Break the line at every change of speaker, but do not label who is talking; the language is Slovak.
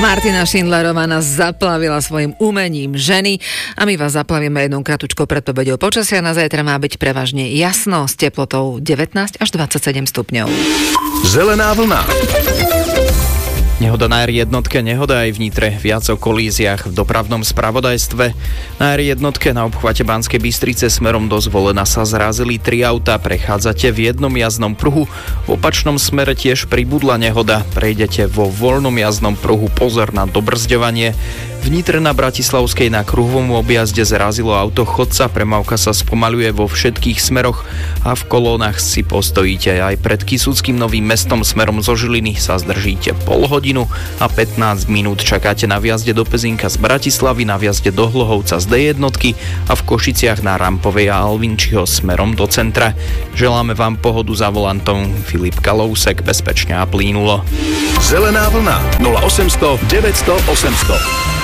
Martina Šindlerová nás zaplavila svojim umením ženy a my vás zaplavíme jednou kratučkou predpovedou počasia. Na zajtra má byť prevažne jasno s teplotou 19 až 27 stupňov.
Zelená vlna.
Nehoda na R1, nehoda aj v Nitre, viac o kolíziách v dopravnom spravodajstve. Na R1 na obchvate Banskej Bystrice smerom do Zvolena sa zrazili 3 autá, prechádzate v jednom jazdnom pruhu, v opačnom smere tiež pribudla nehoda, prejdete vo voľnom jazdnom pruhu, pozor na dobrzďovanie. V Nitre na Bratislavskej na kruhovom objazde zrazilo auto chodca, premávka sa spomaľuje vo všetkých smeroch a v kolónach si postojíte. Aj pred Kysuckým Novým Mestom smerom zo Žiliny sa zdržíte pol hodinu a 15 minút čakáte na vjazde do Pezínka z Bratislavy, na vjazde do Hlohovca z D1 a v Košiciach na Rampovej a Alvinčiho smerom do centra. Želáme vám pohodu za volantom. Filip Kalousek, bezpečne a plynulo.
Zelená vlna 0800 900 800.